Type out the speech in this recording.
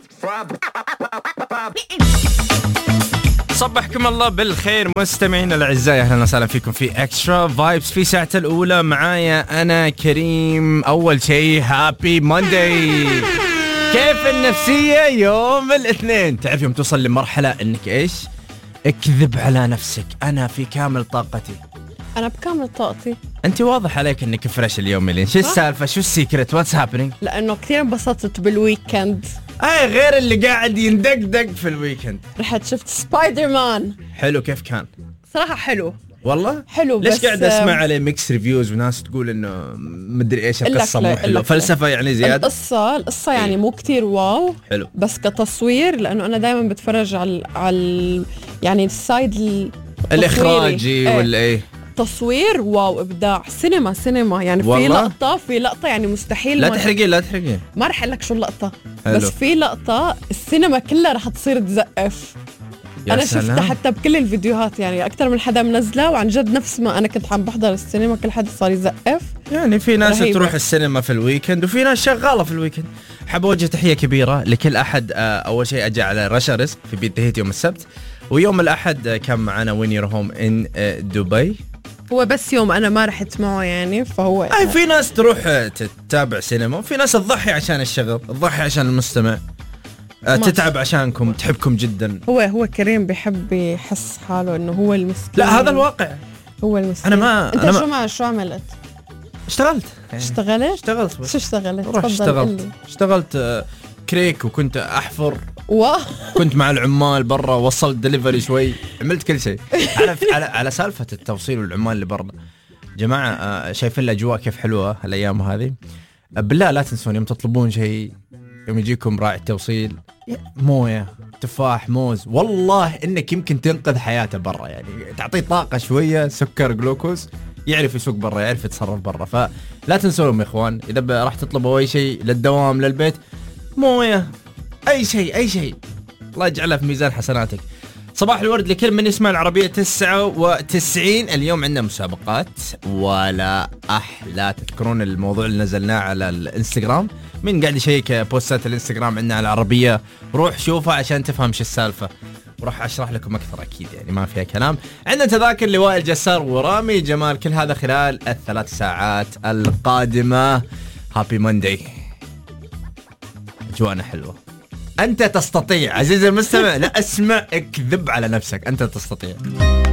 صبحكم الله بالخير مستمعينا الاعزاء، اهلا وسهلا فيكم في اكسترا فايبس في ساعته الاولى. معايا انا كريم. اول شيء هابي مونداي. كيف النفسيه يوم الاثنين؟ تعرف يوم توصل لمرحله انك ايش؟ اكذب على نفسك، انا في كامل طاقتي. أنا بكامل طاقتي. انت واضح عليك انك فريش اليوم ملين. شو السالفه؟ شو السيكرت؟ واتس هابينج؟ لأنه كثير انبسطت بالويكند. اي غير اللي قاعد يندقدق في الويكند. رحت شفت سبايدر مان. حلو. كيف كان؟ صراحة حلو. والله حلو. ليش قاعد اسمع عليه ميكس ريفيوز وناس تقول انه مدري ايش القصه مو حلوه، فلسفه يعني زياده. القصه يعني مو كتير واو. حلو. بس كتصوير، لانه انا دائما بتفرج على يعني السايد الاخراجي ولا ايه. تصوير واو، ابداع. سينما يعني والله؟ في لقطه يعني مستحيل. لا تحرقين ما رح اقول لك شو اللقطه. حلو. بس في لقطه السينما كلها رح تصير تزقف. أنا شفتها حتى بكل الفيديوهات، يعني أكتر من حدا منزلها، وعن جد نفس ما أنا كنت عم بحضر السينما كل حدا صار يزقف. يعني في ناس رهيبة. تروح السينما في الويكند وفي ناس شغالة في الويكند. حاب أوجه تحية كبيرة لكل أحد. أول شيء أجي على رشا رزق في بيت دهيت يوم السبت، ويوم الأحد كان معنا وين يور هوم إن دبي. هو بس يوم أنا ما رحت معه يعني، فهو في ناس تروح تتابع سينما، وفي ناس تضحي عشان الشغل، تضحي عشان المستمع، تتعب عشانكم، تحبكم جدا. هو كريم بيحب يحس حاله انه هو المسكين. لا هذا الواقع. هو المسكين. انت شو عملت؟ اشتغلت شو اشتغلت؟ اشتغلت كريك، وكنت احفر. كنت مع العمال برا، وصلت دليفري شوي، عملت كل شيء. على سالفة التوصيل والعمال اللي برا، جماعة شايفين الأجواء كيف حلوة الأيام هذه؟ بالله لا تنسون يوم تطلبون شيء، يوم يجيكم راعي التوصيل، موية، تفاح، موز، والله إنك يمكن تنقذ حياته برا. يعني تعطيه طاقة شوية، سكر، جلوكوز، يعرف يسوق برا، يعرف يتصرف برا. فلا تنسونهم يا إخوان، إذا راح تطلبوا أي شيء للدوام للبيت، موية، أي شيء، الله يجعله في ميزان حسناتك. صباح الورد لكل من يسمع العربية 99. اليوم عندنا مسابقات ولا أحلى. تذكرون الموضوع اللي نزلناه على الانستغرام؟ من قاعد يشيك بوستات الانستغرام عندنا على العربية، روح شوفها عشان تفهم شو السالفة، وراح أشرح لكم أكثر أكيد، يعني ما فيها كلام. عندنا تذاكر لوائل جسار ورامي جمال، كل هذا خلال 3 ساعات القادمة. هابي مونداي، أجواءنا حلوة. أنت تستطيع عزيزي المستمع، لا أسمع، اكذب على نفسك، أنت تستطيع.